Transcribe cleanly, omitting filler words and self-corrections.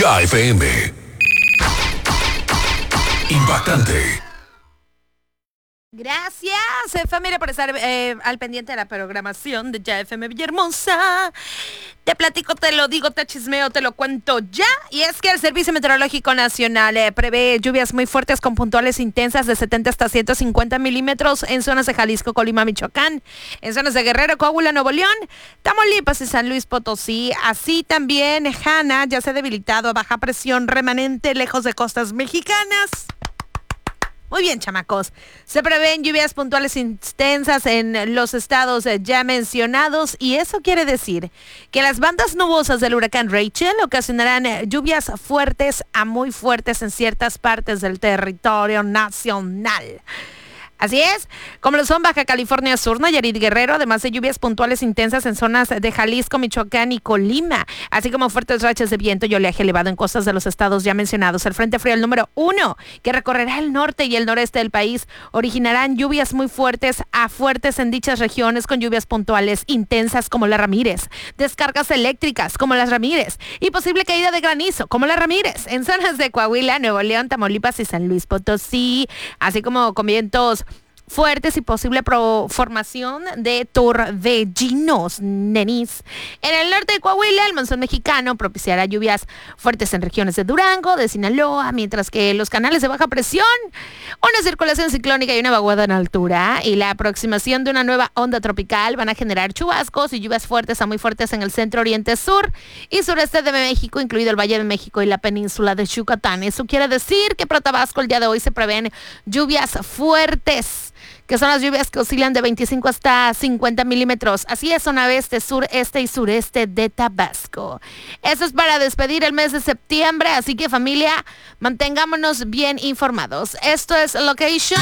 Ya FM. Impactante. Gracias, familia, por estar al pendiente de la programación de Ya FM Villahermosa. Te platico, te lo digo, te chismeo, te lo cuento ya. Y es que el Servicio Meteorológico Nacional prevé lluvias muy fuertes con puntuales intensas de 70 hasta 150 milímetros en zonas de Jalisco, Colima, Michoacán, en zonas de Guerrero, Coahuila, Nuevo León, Tamaulipas y San Luis Potosí. Así también Hanna ya se ha debilitado a baja presión remanente lejos de costas mexicanas. Muy bien, chamacos. Se prevén lluvias puntuales intensas en los estados ya mencionados y eso quiere decir que las bandas nubosas del huracán Rachel ocasionarán lluvias fuertes a muy fuertes en ciertas partes del territorio nacional. Así es, como lo son Baja California Sur, Nayarit, Guerrero, además de lluvias puntuales intensas en zonas de Jalisco, Michoacán y Colima, así como fuertes rachas de viento y oleaje elevado en costas de los estados ya mencionados. El Frente Frío, el número 1, que recorrerá el norte y el noreste del país, originarán lluvias muy fuertes a fuertes en dichas regiones con lluvias puntuales intensas como la Ramírez, descargas eléctricas como las Ramírez y posible caída de granizo como la Ramírez en zonas de Coahuila, Nuevo León, Tamaulipas y San Luis Potosí, así como con vientos fuertes y posible formación de torbellinos, nenis. En el norte de Coahuila, el monzón mexicano propiciará lluvias fuertes en regiones de Durango, de Sinaloa, mientras que los canales de baja presión, una circulación ciclónica y una vaguada en altura y la aproximación de una nueva onda tropical van a generar chubascos y lluvias fuertes a muy fuertes en el centro, oriente, sur y sureste de México, incluido el Valle de México y la península de Yucatán. Eso quiere decir que para Tabasco el día de hoy se prevén lluvias fuertes, que son las lluvias que oscilan de 25 hasta 50 milímetros. Así es, zona oeste, sureste y sureste de Tabasco. Eso es para despedir el mes de septiembre, así que familia, mantengámonos bien informados. Esto es Location.